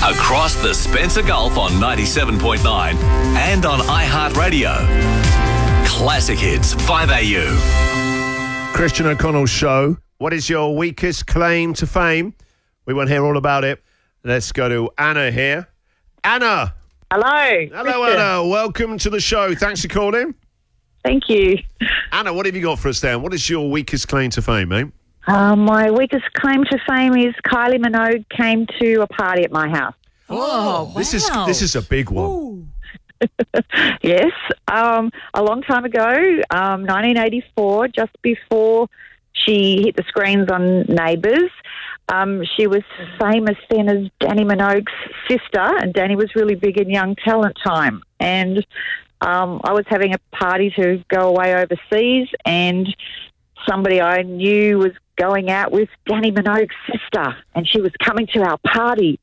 Across the Spencer Gulf on 97.9 and on iHeartRadio. Classic Hits, 5AU. Christian O'Connell Show. What is your weakest claim to fame? We want to hear all about it. Let's go to Anna here. Anna. Hello. Hello, Anna. Welcome to the show. Thanks for calling. Thank you. Anna, what have you got for us then? What is your weakest claim to fame, mate? My weakest claim to fame is Kylie Minogue came to a party at my house. Oh, wow. This is a big one. Yes. A long time ago, 1984, just before she hit the screens on Neighbours. She was famous then as Danny Minogue's sister, and Danny was really big in Young Talent time. And I was having a party to go away overseas, and somebody I knew was going out with Danny Minogue's sister, and she was coming to our party.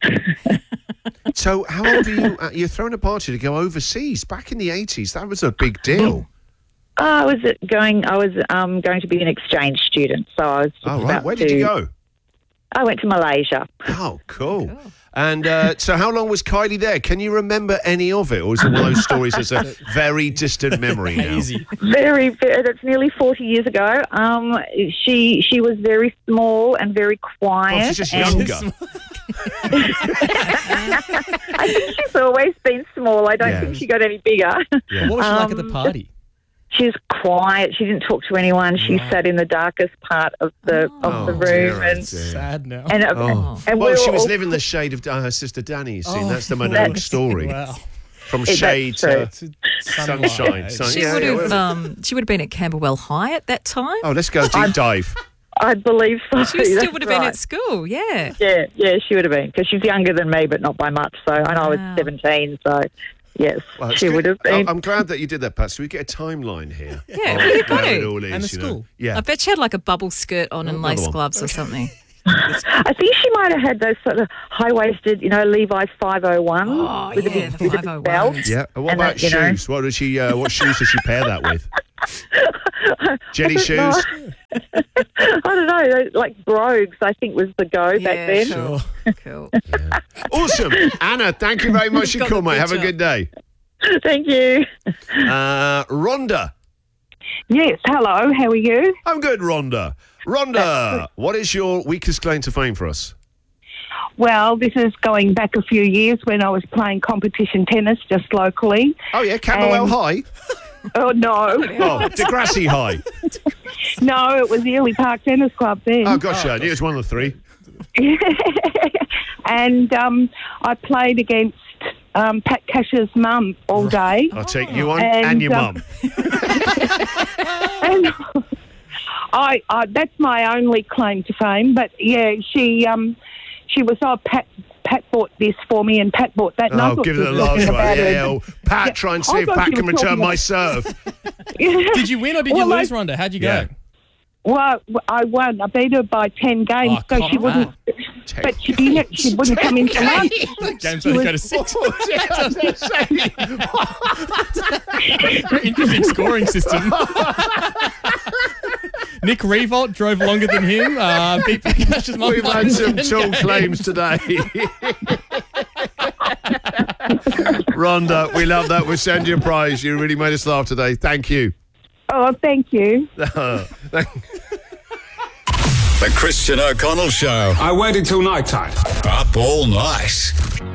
So how old are you? You're throwing a party to go overseas back in the 80s. That was a big deal. I was going to be an exchange student, so I was. Oh, right. Where did you go? I went to Malaysia. Oh, cool. And so how long was Kylie there? Can you remember any of it? Or is it one of those stories that's a very distant memory now? Easy. Very, that's nearly 40 years ago. She was very small and very quiet. Oh, she's just younger. I think she's always been small. I don't think she got any bigger. Yeah. What was she like at the party? She was quiet. She didn't talk to anyone. She sat in the darkest part of the room. And sad now. and Well, she was living the shade of her sister Danny, you see. That's the Minogue story. Wow. From shade to sunshine. She would have been at Camberwell High at that time. Oh, let's go deep dive. I believe so. She still would have been at school, yeah. Yeah, she would have been, because she's younger than me, but not by much. So, and I was 17, so... Yes, well, she would have been. I'm glad that you did that, Pat, so we get a timeline here. Yeah, well, you got it. And the school. Yeah. I bet she had like a bubble skirt on and lace gloves or something. I think she might have had those sort of high-waisted, Levi's 501. Oh, with yeah, a the big 501s. belt. Yeah. What about shoes? What does she? What shoes does she pair that with? Jelly shoes? I don't know. Like brogues, I think was the go back then. Sure. Cool. Yeah. Awesome. Anna, thank you very much for your call, mate. Have a good day. Thank you. Rhonda. Yes, hello. How are you? I'm good, Rhonda. Rhonda, what is your weakest claim to fame for us? Well, this is going back a few years when I was playing competition tennis just locally. Oh, yeah, Camberwell High? Oh, no. Oh, Degrassi High. No, it was the Ely Park Tennis Club then. Oh, gosh, I knew it was one of the three. And I played against Pat Cash's mum all day. I'll take you on and your mum. And I that's my only claim to fame. But yeah, she was Pat bought this for me and Pat bought that. And I thought give it a last one. Yeah, Pat, try and see if Pat can return my serve. Did you win or did you lose, Rhonda? How'd you go? Well, I won. I beat her by 10 games, so she wouldn't. But she wouldn't come into lunch. Games only go to 6. Interesting scoring system. Nick Revolt drove longer than him. Beat Cash's mum. We've had some tall claims today. Rhonda, we love that. We'll send you a prize. You really made us laugh today. Thank you. Oh, thank you. The Christian O'Connell Show. I waited till night time. Up all night.